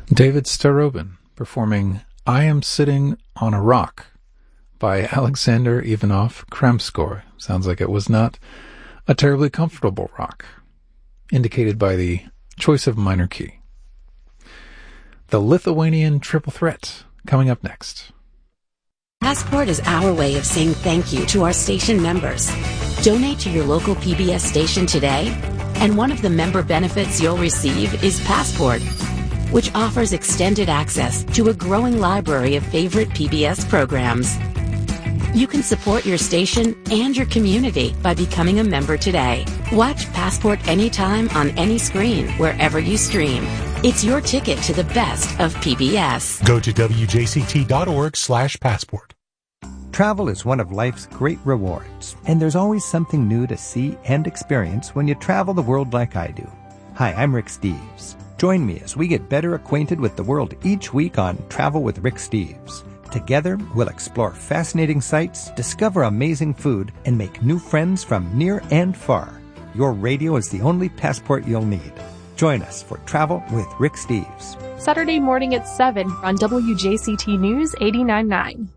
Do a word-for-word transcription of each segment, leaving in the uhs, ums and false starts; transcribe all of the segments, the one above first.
David Starobin performing I Am Sitting on a Rock by Alexander Ivanov Kramskoy. Sounds like it was not a terribly comfortable rock, indicated by the choice of minor key. The Lithuanian Triple Threat, coming up next. Passport is our way of saying thank you to our station members. Donate to your local P B S station today, and one of the member benefits you'll receive is Passport, which offers extended access to a growing library of favorite P B S programs. You can support your station and your community by becoming a member today. Watch Passport anytime on any screen, wherever you stream. It's your ticket to the best of P B S. Go to W J C T dot org slash passport. Travel is one of life's great rewards, and there's always something new to see and experience when you travel the world like I do. Hi, I'm Rick Steves. Join me as we get better acquainted with the world each week on Travel with Rick Steves. Together, we'll explore fascinating sights, discover amazing food, and make new friends from near and far. Your radio is the only passport you'll need. Join us for Travel with Rick Steves. Saturday morning at seven on W J C T News eighty-nine point nine.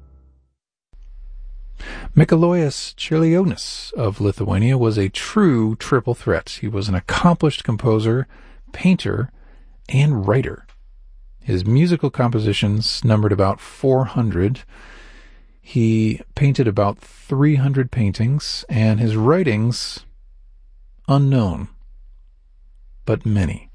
Mikalojus Čiurlionis of Lithuania was a true triple threat. He was an accomplished composer, painter, and writer. His musical compositions numbered about four hundred. He painted about three hundred paintings, and his writings, unknown, but many.